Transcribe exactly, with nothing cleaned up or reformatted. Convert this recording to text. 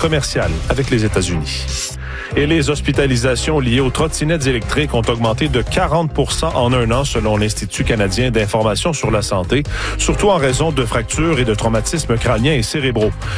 commerciale avec les États-Unis. Et les hospitalisations liées aux trottinettes électriques ont augmenté de quarante pour cent en un an selon l'Institut canadien d'information sur la santé, surtout en raison de fractures et de traumatismes crâniens et cérébraux.